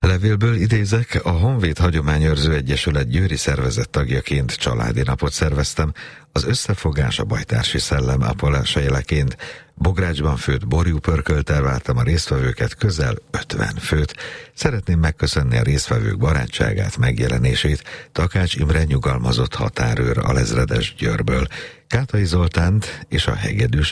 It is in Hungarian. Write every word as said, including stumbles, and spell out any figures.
Levélből idézek, a Honvéd Hagyományőrző Egyesület győri szervezet tagjaként családi napot szerveztem, az összefogás a bajtársi szellem ápolása jeleként. Bográcsban főtt borjúpörkölttel vártam a résztvevőket, közel ötven főt. Szeretném megköszönni a résztvevők barátságát, megjelenését. Takács Imre nyugalmazott határőr alezredes Győrből, Kátai Zoltánt és a hegedűs